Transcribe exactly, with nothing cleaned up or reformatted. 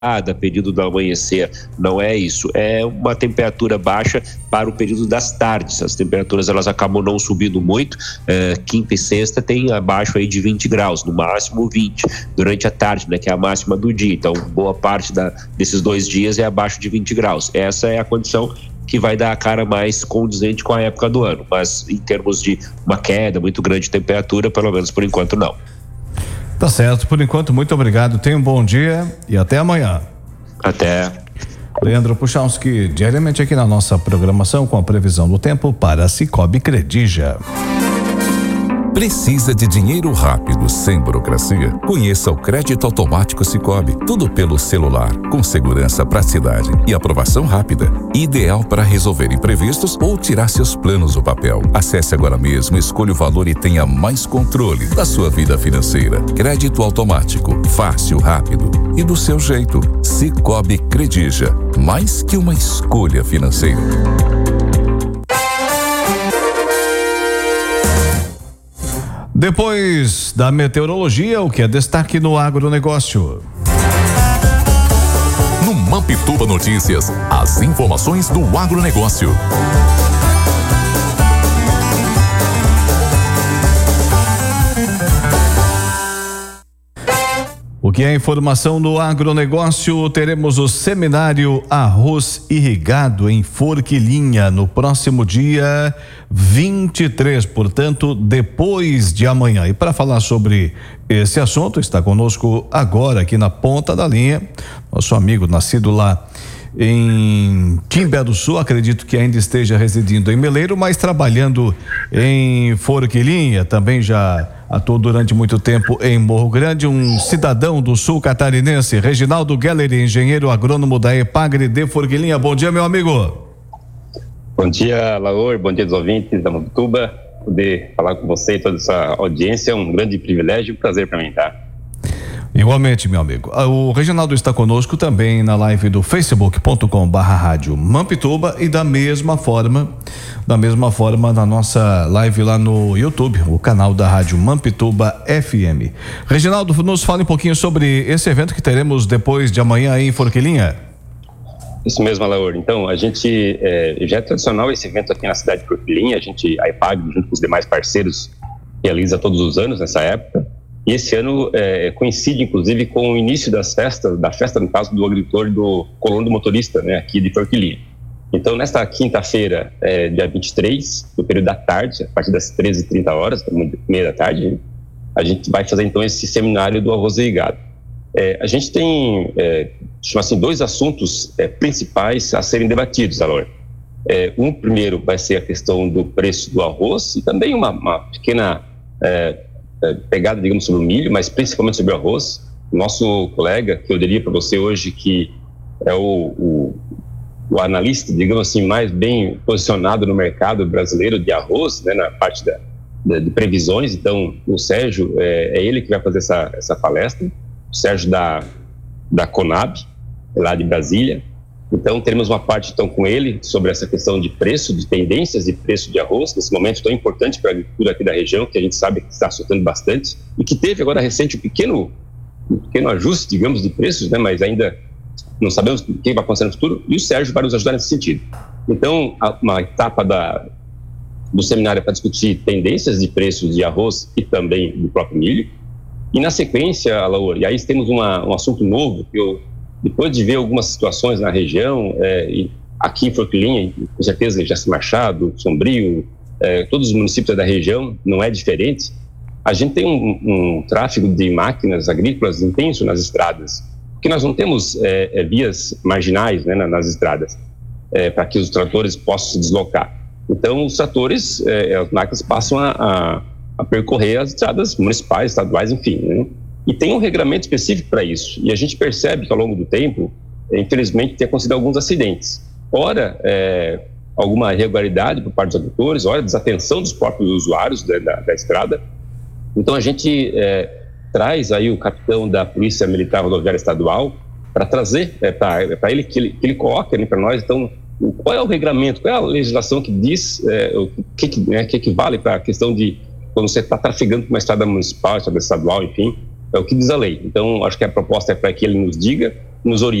período do amanhecer, não é isso, é uma temperatura baixa para o período das tardes. As temperaturas elas acabam não subindo muito, é, quinta e sexta tem abaixo aí de vinte graus, no máximo vinte, durante a tarde, né, que é a máxima do dia, então boa parte da, desses dois dias é abaixo de vinte graus, essa é a condição que vai dar a cara mais condizente com a época do ano, mas em termos de uma queda muito grande de temperatura, pelo menos por enquanto não. Tá certo, por enquanto, muito obrigado, tenha um bom dia e até amanhã. Até. Leandro Puchalski, diariamente aqui na nossa programação com a previsão do tempo para Cicobi Credija. Precisa de dinheiro rápido, sem burocracia? Conheça o Crédito Automático Cicobi. Tudo pelo celular, com segurança, praticidade e aprovação rápida. Ideal para resolver imprevistos ou tirar seus planos do papel. Acesse agora mesmo, escolha o valor e tenha mais controle da sua vida financeira. Crédito automático, fácil, rápido e do seu jeito. Cicobi Credija, mais que uma escolha financeira. Depois da meteorologia, o que é destaque no agronegócio? No Mampituba Notícias, as informações do agronegócio. O que é informação no agronegócio? Teremos o seminário Arroz Irrigado em Forquilinha no próximo dia vinte e três, portanto, depois de amanhã. E para falar sobre esse assunto, está conosco agora aqui na ponta da linha, nosso amigo nascido lá em Timbé do Sul, acredito que ainda esteja residindo em Meleiro, mas trabalhando em Forquilinha, também já atuou durante muito tempo em Morro Grande, um cidadão do sul catarinense, Reginaldo Geller, engenheiro agrônomo da Epagre de Forquilinha. Bom dia, meu amigo. Bom dia, Laor, bom dia aos ouvintes da Mampituba. Poder falar com você e toda essa audiência é um grande privilégio e um prazer para mim, tá? Igualmente, meu amigo. O Reginaldo está conosco também na live do facebook ponto com barra rádio Mampituba e da mesma forma, da mesma forma na nossa live lá no YouTube, o canal da rádio Mampituba F M. Reginaldo, nos fale um pouquinho sobre esse evento que teremos depois de amanhã aí em Forquilinha. Isso mesmo, Alaor. Então, a gente, é, já é tradicional esse evento aqui na cidade de Forquilinha, a gente, a Epagre, junto com os demais parceiros, realiza todos os anos nessa época. E esse ano é, coincide, inclusive, com o início das festas, da festa, no caso, do agricultor e do colono do motorista, né, aqui de Forquilinha. Então, nesta quinta-feira, é, dia vinte e três, no período da tarde, a partir das treze e trinta horas, meia da tarde, a gente vai fazer, então, esse seminário do arroz irrigado. É, a gente tem, é, chama assim, dois assuntos é, principais a serem debatidos, Alor. É, um primeiro vai ser a questão do preço do arroz e também uma, uma pequena... É, pegada, digamos, sobre o milho, mas principalmente sobre o arroz. Nosso colega, que eu diria para você hoje que é o, o, o analista, digamos assim, mais bem posicionado no mercado brasileiro de arroz, né, na parte da, da, de previsões. Então, o Sérgio, é, é ele que vai fazer essa, essa palestra, o Sérgio da, da Conab, lá de Brasília. Então, teremos uma parte, então, com ele sobre essa questão de preço, de tendências de preço de arroz, nesse momento tão importante para a agricultura aqui da região, que a gente sabe que está soltando bastante, e que teve agora recente um pequeno, um pequeno ajuste, digamos, de preços, né? Mas ainda não sabemos o que vai acontecer no futuro, e o Sérgio vai nos ajudar nesse sentido. Então, uma etapa da, do seminário é para discutir tendências de preços de arroz e também do próprio milho, e na sequência, Alaor, e aí temos uma, um assunto novo que eu... Depois de ver algumas situações na região, é, e aqui em Forquilinha, com certeza Jaci Machado, Sombrio, é, todos os municípios da região, não é diferente, a gente tem um, um tráfego de máquinas agrícolas intenso nas estradas, porque nós não temos é, é, vias marginais, né, nas estradas, é, para que os tratores possam se deslocar. Então, os tratores, é, as máquinas passam a, a, a percorrer as estradas municipais, estaduais, enfim, né? E tem um regramento específico para isso. E a gente percebe que ao longo do tempo, infelizmente, tem acontecido alguns acidentes. Ora, é, alguma irregularidade por parte dos agricultores, ora, desatenção dos próprios usuários da, da, da estrada. Então, a gente é, traz aí o capitão da Polícia Militar Rodoviária Estadual para trazer, é, para ele, que ele, que ele coloque ali para nós, então, qual é o regramento, qual é a legislação que diz, é, o que, que, né, que equivale para a questão de quando você está trafegando com uma estrada municipal, estrada estadual, enfim, é o que diz a lei. Então, acho que a proposta é para que ele nos diga nos orienta